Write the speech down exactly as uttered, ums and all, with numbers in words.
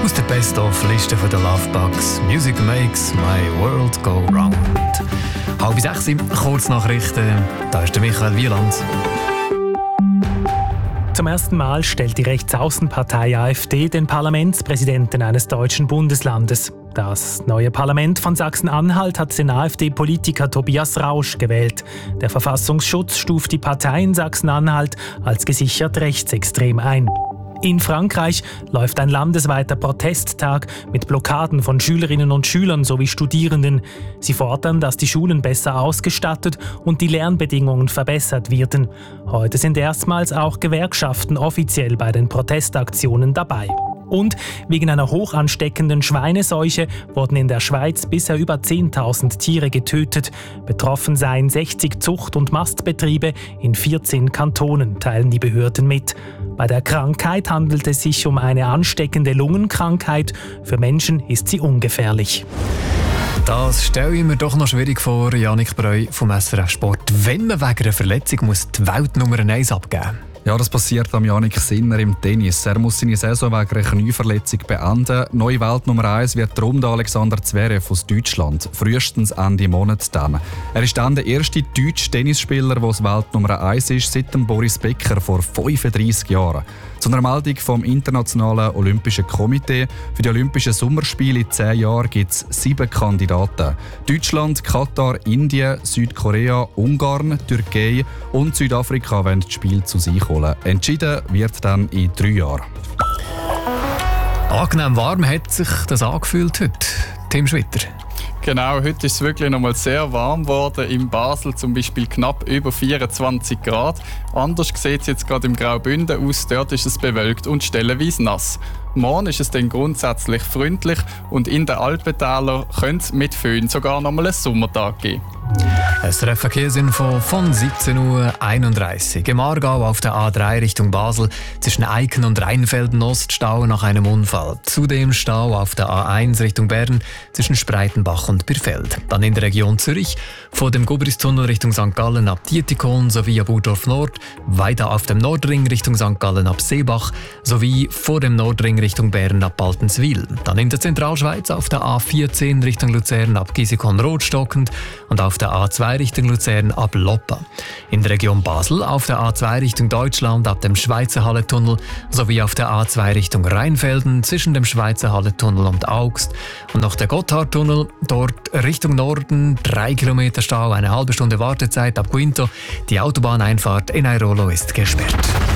Aus der Best-of-Liste der Lovebugs. Music makes my world go round. Halb sechs, Kurznachrichten. Da ist der Michael Wieland. Zum ersten Mal stellt die Rechtsaußenpartei AfD den Parlamentspräsidenten eines deutschen Bundeslandes. Das neue Parlament von Sachsen-Anhalt hat den AfD-Politiker Tobias Rausch gewählt. Der Verfassungsschutz stuft die Partei in Sachsen-Anhalt als gesichert rechtsextrem ein. In Frankreich läuft ein landesweiter Protesttag mit Blockaden von Schülerinnen und Schülern sowie Studierenden. Sie fordern, dass die Schulen besser ausgestattet und die Lernbedingungen verbessert werden. Heute sind erstmals auch Gewerkschaften offiziell bei den Protestaktionen dabei. Und wegen einer hoch ansteckenden Schweineseuche wurden in der Schweiz bisher über zehntausend Tiere getötet. Betroffen seien sechzig Zucht- und Mastbetriebe in vierzehn Kantonen, teilen die Behörden mit. Bei der Krankheit handelt es sich um eine ansteckende Lungenkrankheit. Für Menschen ist sie ungefährlich. Das stelle ich mir doch noch schwierig vor, Janik Breu vom S R F Sport, wenn man wegen einer Verletzung muss die Weltnummer eins abgeben muss. Ja, das passiert am Yannick Sinner im Tennis. Er muss seine Saison wegen einer Knieverletzung beenden. Neue Weltnummer eins wird darum der Alexander Zverev aus Deutschland. Frühestens Ende Monat dann. Er ist dann der erste deutsche Tennisspieler, der das Weltnummer eins ist, seit dem Boris Becker vor fünfunddreissig Jahren. Zu einer Meldung vom Internationalen Olympischen Komitee. Für die Olympischen Sommerspiele in zehn Jahren gibt es sieben Kandidaten. Deutschland, Katar, Indien, Südkorea, Ungarn, Türkei und Südafrika wollen das Spiel zu sich holen. Entschieden wird dann in drei Jahren. Angenehm warm hat sich das angefühlt heute. Tim Schwitter. Genau, heute ist es wirklich noch mal sehr warm geworden. In Basel zum Beispiel knapp über vierundzwanzig Grad. Anders sieht es jetzt gerade im Graubünden aus. Dort ist es bewölkt und stellenweise nass. Morgen ist es dann grundsätzlich freundlich und in den Alpentälern könnte es mit Föhn sogar noch mal einen Sommertag geben. Es R F Verkehrsinfo von siebzehn Uhr einunddreißig. Im Aargau auf der A drei Richtung Basel zwischen Eiken und Rheinfelden Oststau nach einem Unfall. Zudem Stau auf der A eins Richtung Bern zwischen Spreitenbach und Birfeld. Dann in der Region Zürich vor dem Gubristunnel Richtung Sankt Gallen ab Dietikon sowie ab Urdorf Nord, weiter auf dem Nordring Richtung Sankt Gallen ab Seebach sowie vor dem Nordring Richtung Bern ab Baltenswil. Dann in der Zentralschweiz auf der A vierzehn Richtung Luzern ab Gisikon-Rotstockend und auf der A zwei Richtung Luzern ab Loppa. In der Region Basel auf der A zwei Richtung Deutschland ab dem Schweizer Hallentunnel sowie auf der A zwei Richtung Rheinfelden zwischen dem Schweizer Hallentunnel und Augst. Und noch der Gotthardtunnel, dort Richtung Norden, drei Kilometer Stau, eine halbe Stunde Wartezeit ab Quinto. Die Autobahneinfahrt in Airolo ist gesperrt.